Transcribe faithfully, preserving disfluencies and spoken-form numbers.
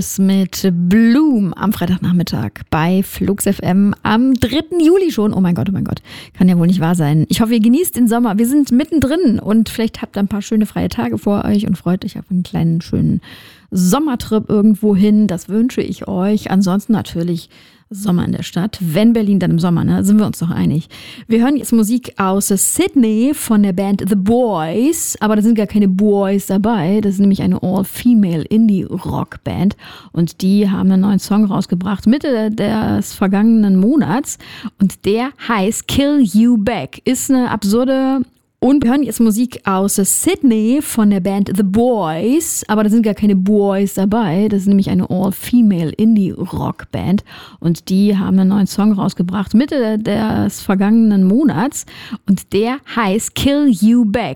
Mit Bloom am Freitagnachmittag bei Flux F M am dritten Juli schon. Oh mein Gott, oh mein Gott. Kann ja wohl nicht wahr sein. Ich hoffe, ihr genießt den Sommer. Wir sind mittendrin und vielleicht habt ihr ein paar schöne freie Tage vor euch und freut euch auf einen kleinen, schönen Sommertrip irgendwo hin. Das wünsche ich euch. Ansonsten natürlich Sommer in der Stadt. Wenn Berlin, dann im Sommer, ne? Sind wir uns doch einig. Wir hören jetzt Musik aus Sydney von der Band The Boys, aber da sind gar keine Boys dabei. Das ist nämlich eine All-Female Indie-Rock-Band und die haben einen neuen Song rausgebracht Mitte des vergangenen Monats und der heißt Kill You Back. Ist eine absurde. Und wir hören jetzt Musik aus Sydney von der Band The Boys, aber da sind gar keine Boys dabei. Das ist nämlich eine All-Female Indie-Rock-Band und die haben einen neuen Song rausgebracht Mitte des vergangenen Monats und der heißt Kill You Back.